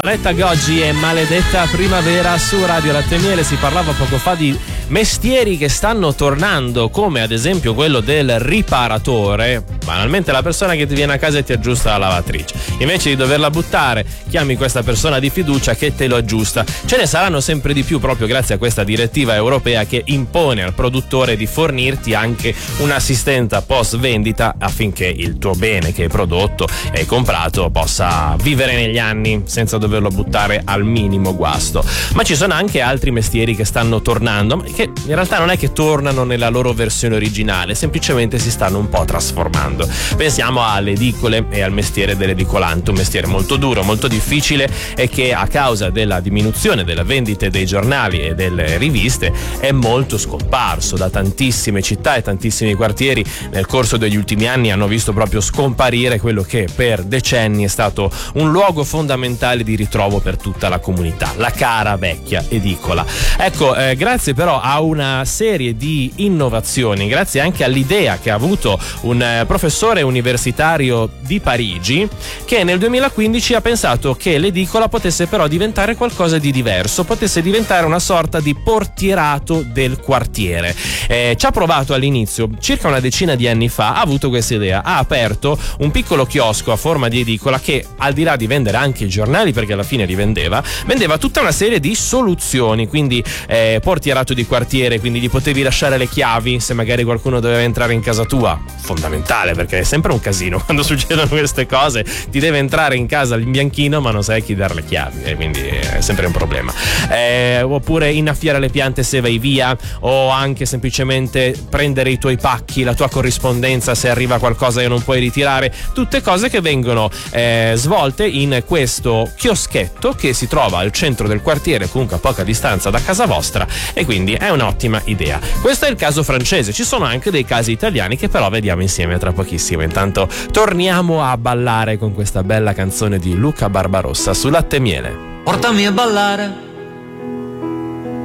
Letta Goggi e Maledetta Primavera su Radio Latte e Miele. Si parlava poco fa di mestieri che stanno tornando, come ad esempio quello del riparatore. Banalmente la persona che ti viene a casa e ti aggiusta la lavatrice. Invece di doverla buttare, chiami questa persona di fiducia che te lo aggiusta. Ce ne saranno sempre di più proprio grazie a questa direttiva europea che impone al produttore di fornirti anche un'assistenza post vendita affinché il tuo bene che hai prodotto e hai comprato possa vivere negli anni senza doverlo buttare al minimo guasto. Ma ci sono anche altri mestieri che stanno tornando, che in realtà non è che tornano nella loro versione originale, semplicemente si stanno un po' trasformando. Pensiamo alle edicole e al mestiere dell'edicolante, un mestiere molto duro, molto difficile e che a causa della diminuzione delle vendite dei giornali e delle riviste è molto scomparso. Da tantissime città e tantissimi quartieri nel corso degli ultimi anni hanno visto proprio scomparire quello che per decenni è stato un luogo fondamentale di ritrovo per tutta la comunità, la cara vecchia edicola. Ecco, grazie però a una serie di innovazioni, grazie anche all'idea che ha avuto un professore universitario di Parigi, che nel 2015 ha pensato che l'edicola potesse però diventare qualcosa di diverso, potesse diventare una sorta di portierato del quartiere. Ci ha provato all'inizio, circa una decina di anni fa, ha avuto questa idea, ha aperto un piccolo chiosco a forma di edicola che, al di là di vendere anche i giornali, perché alla fine li vendeva tutta una serie di soluzioni, quindi portierato di quartiere, quindi gli potevi lasciare le chiavi se magari qualcuno doveva entrare in casa tua, fondamentale perché è sempre un casino quando succedono queste cose, ti deve entrare in casa in bianchino ma non sai chi dare le chiavi e quindi è sempre un problema. Oppure innaffiare le piante se vai via, o anche semplicemente prendere i tuoi pacchi, la tua corrispondenza se arriva qualcosa che non puoi ritirare, tutte cose che vengono svolte in questo chioschetto che si trova al centro del quartiere, comunque a poca distanza da casa vostra, e quindi è un'ottima idea. Questo è il caso francese, ci sono anche dei casi italiani che però vediamo insieme tra pochissimo. Intanto torniamo a ballare con questa bella canzone di Luca Barbarossa su Latte e Miele. Portami a ballare